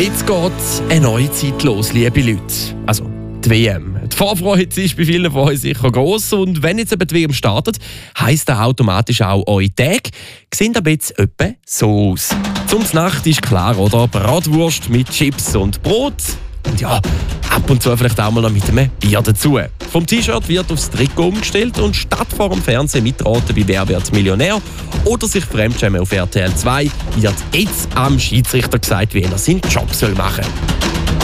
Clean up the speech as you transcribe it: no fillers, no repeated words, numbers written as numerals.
Jetzt geht eine neue Zeit los, liebe Leute. Also die WM. Die Vorfreude ist bei vielen von euch sicher gross. Und wenn jetzt eben die WM startet, heisst das automatisch auch, eure Tage sehen aber jetzt etwa so aus. Zum Nacht ist klar, oder? Bratwurst mit Chips und Brot. Und ja, ab und zu vielleicht auch mal noch mit einem Bier dazu. Vom T-Shirt wird aufs Trikot umgestellt und statt vor dem Fernsehen mitraten bei «Wer wird Millionär» oder sich fremdschämen auf RTL 2, wird jetzt am Schiedsrichter gesagt, wie er seinen Job machen soll.